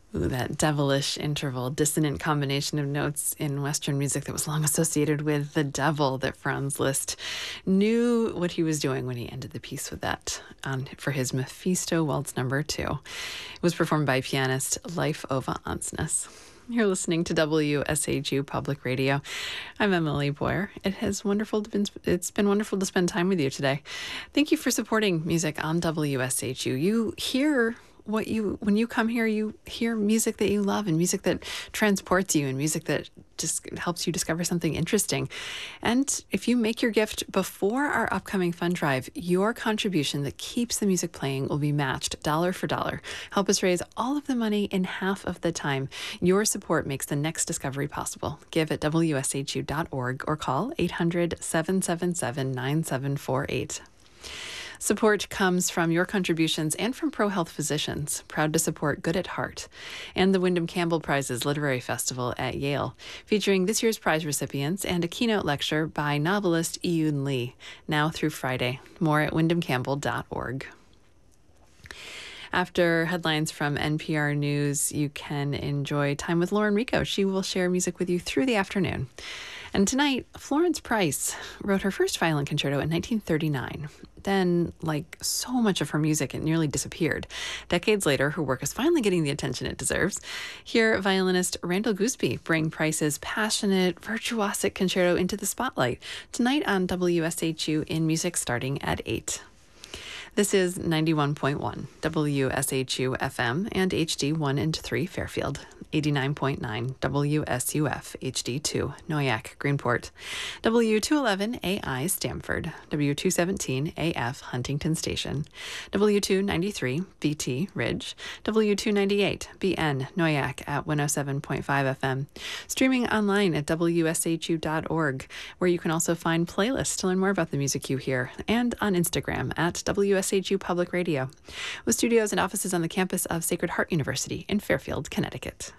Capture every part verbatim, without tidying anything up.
Ooh, that devilish interval, dissonant combination of notes in Western music that was long associated with the devil that Franz Liszt knew what he was doing when he ended the piece with that on, for his Mephisto Waltz number two. It was performed by pianist Leif Ove Ansnes. You're listening to W S H U Public Radio. I'm Emily Boyer. It has wonderful been, it's been wonderful to spend time with you today. Thank you for supporting music on W S H U. You hear what you, when you come here, you hear music that you love and music that transports you and music that just helps you discover something interesting. And if you make your gift before our upcoming fund drive, your contribution that keeps the music playing will be matched dollar for dollar. Help us raise all of the money in half of the time. Your support makes the next discovery possible. Give at W S H U dot org or call eight hundred, seven seven seven, nine seven four eight. Support comes from your contributions and from ProHealth Physicians, proud to support Good at Heart, and the Wyndham Campbell Prizes Literary Festival at Yale, featuring this year's prize recipients and a keynote lecture by novelist Iyun Lee, now through Friday. More at wyndham campbell dot org. After headlines from N P R News, you can enjoy time with Lauren Rico. She will share music with you through the afternoon. And tonight, Florence Price wrote her first violin concerto in nineteen thirty-nine. Then, like so much of her music, it nearly disappeared. Decades later, her work is finally getting the attention it deserves. Here, violinist Randall Gooseby bring Price's passionate, virtuosic concerto into the spotlight tonight on W S H U in Music starting at eight. This is ninety-one point one W S H U F M and H D one and three Fairfield, eighty-nine point nine W S U F H D two Noyac Greenport, W two eleven A I Stamford, W two seventeen A F Huntington Station, W two ninety-three V T Ridge, W two ninety-eight B N Noyac at one oh seven point five F M, streaming online at W S H U dot org, where you can also find playlists to learn more about the music you hear, and on Instagram at W S H U Public Radio, with studios and offices on the campus of Sacred Heart University in Fairfield, Connecticut.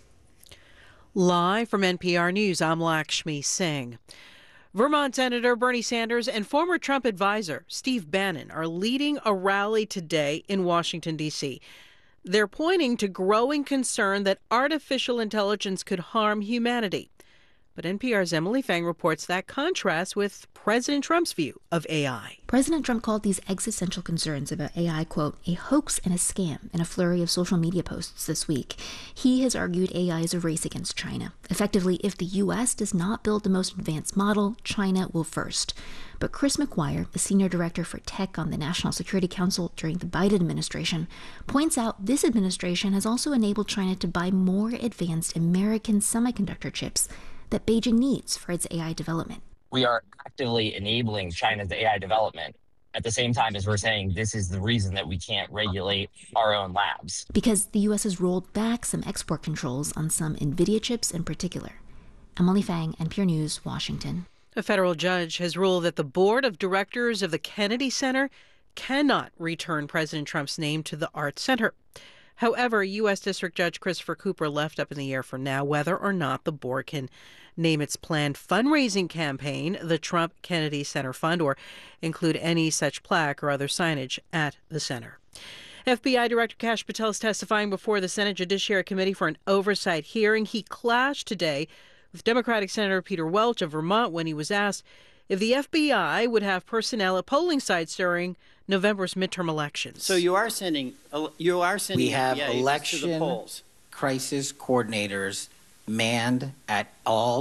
Live from N P R News, I'm Lakshmi Singh. Vermont Senator Bernie Sanders and former Trump advisor Steve Bannon are leading a rally today in Washington, D C. They're pointing to growing concern that artificial intelligence could harm humanity. But N P R's Emily Fang reports that contrasts with President Trump's view of A I. President Trump called these existential concerns about A I, quote, a hoax and a scam in a flurry of social media posts this week. He has argued A I is a race against China. Effectively, if the U S does not build the most advanced model, China will first. But Chris McGuire, the senior director for tech on the National Security Council during the Biden administration, points out this administration has also enabled China to buy more advanced American semiconductor chips that Beijing needs for its A I development. We are actively enabling China's A I development at the same time as we're saying this is the reason that we can't regulate our own labs. Because the U S has rolled back some export controls on some NVIDIA chips in particular. Emily Fang, N P R News, Washington. A federal judge has ruled that the board of directors of the Kennedy Center cannot return President Trump's name to the Art Center. However, U S. District Judge Christopher Cooper left up in the air for now whether or not the board can name its planned fundraising campaign the Trump Kennedy Center Fund or include any such plaque or other signage at the center. F B I Director Kash Patel is testifying before the Senate Judiciary Committee for an oversight hearing. He clashed today with Democratic Senator Peter Welch of Vermont when he was asked if the F B I would have personnel at polling sites during November's midterm elections. So you are sending, you are sending we have F B I election to the polls. Crisis coordinators manned at all